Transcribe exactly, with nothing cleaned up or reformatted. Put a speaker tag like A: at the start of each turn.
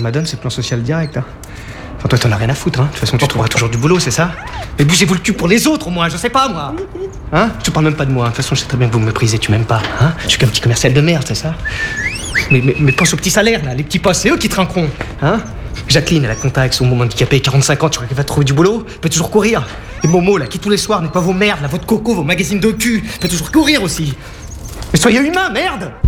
A: m'a donne, ce plan social direct, hein. Enfin, toi, t'en as rien à foutre, hein. De toute façon, tu trouveras toujours du boulot, c'est ça? Mais bougez-vous le cul pour les autres, au moins, je sais pas, moi. Hein? Je te parle même pas de moi. De toute façon, je sais très bien que vous me méprisez, tu m'aimes pas, hein? Je suis qu'un petit commercial de merde, c'est ça? Mais, mais, mais pense aux petits salaires, là, les petits postes, c'est eux qui trinqueront, hein? Jacqueline, elle a contact avec son môme handicapé, quarante-cinq ans, tu crois qu'elle va trouver du boulot? Elle peut toujours courir. Et Momo, là, qui tous les soirs n'est pas vos merdes, là, votre coco, vos magazines de cul, elle peut toujours courir aussi. Mais soyez humain, merde!